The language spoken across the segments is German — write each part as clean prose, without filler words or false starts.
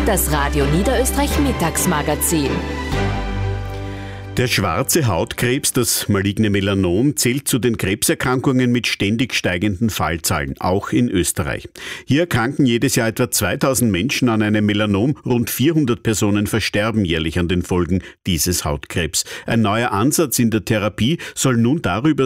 Das Radio Niederösterreich Mittagsmagazin. Der schwarze Hautkrebs, das maligne Melanom, zählt zu den Krebserkrankungen mit ständig steigenden Fallzahlen, auch in Österreich. Hier erkranken jedes Jahr etwa 2000 Menschen an einem Melanom, rund 400 Personen versterben jährlich an den Folgen dieses Hautkrebs. Ein neuer Ansatz in der Therapie soll nun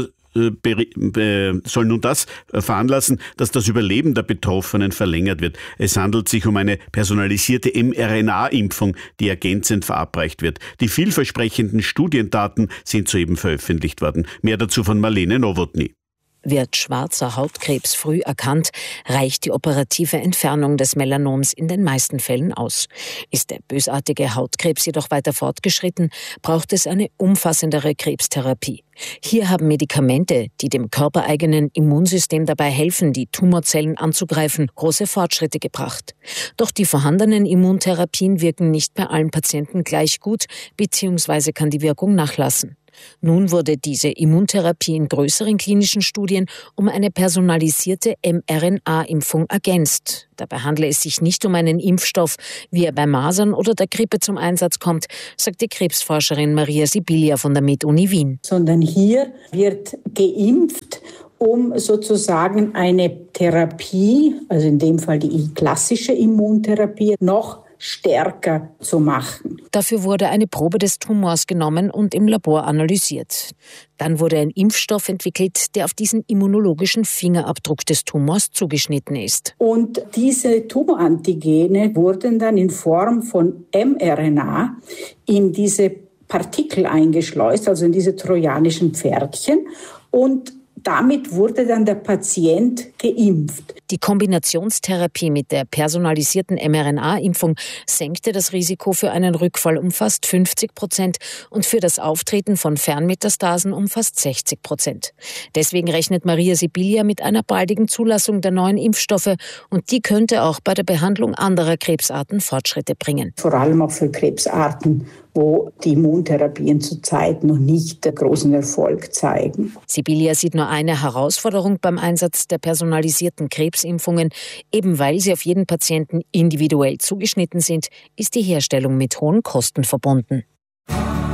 das veranlassen, dass das Überleben der Betroffenen verlängert wird. Es handelt sich um eine personalisierte mRNA-Impfung, die ergänzend verabreicht wird. Die vielversprechenden Studiendaten sind soeben veröffentlicht worden. Mehr dazu von Marlene Nowotny. Wird schwarzer Hautkrebs früh erkannt, reicht die operative Entfernung des Melanoms in den meisten Fällen aus. Ist der bösartige Hautkrebs jedoch weiter fortgeschritten, braucht es eine umfassendere Krebstherapie. Hier haben Medikamente, die dem körpereigenen Immunsystem dabei helfen, die Tumorzellen anzugreifen, große Fortschritte gebracht. Doch die vorhandenen Immuntherapien wirken nicht bei allen Patienten gleich gut, bzw. kann die Wirkung nachlassen. Nun wurde diese Immuntherapie in größeren klinischen Studien um eine personalisierte mRNA-Impfung ergänzt. Dabei handle es sich nicht um einen Impfstoff, wie er bei Masern oder der Grippe zum Einsatz kommt, sagt die Krebsforscherin Maria Sibilia von der MedUni Wien. Sondern hier wird geimpft, um sozusagen eine Therapie, also in dem Fall die klassische Immuntherapie, noch stärker zu machen. Dafür wurde eine Probe des Tumors genommen und im Labor analysiert. Dann wurde ein Impfstoff entwickelt, der auf diesen immunologischen Fingerabdruck des Tumors zugeschnitten ist. Und diese Tumorantigene wurden dann in Form von mRNA in diese Partikel eingeschleust, also in diese trojanischen Pferdchen, und damit wurde dann der Patient geimpft. Die Kombinationstherapie mit der personalisierten mRNA-Impfung senkte das Risiko für einen Rückfall um fast 50% und für das Auftreten von Fernmetastasen um fast 60%. Deswegen rechnet Maria Sibilia mit einer baldigen Zulassung der neuen Impfstoffe, und die könnte auch bei der Behandlung anderer Krebsarten Fortschritte bringen. Vor allem auch für Krebsarten, wo die Immuntherapien zurzeit noch nicht großen Erfolg zeigen. Sibilia sieht nur eine Herausforderung beim Einsatz der personalisierten Krebsimpfungen. Eben weil sie auf jeden Patienten individuell zugeschnitten sind, ist die Herstellung mit hohen Kosten verbunden.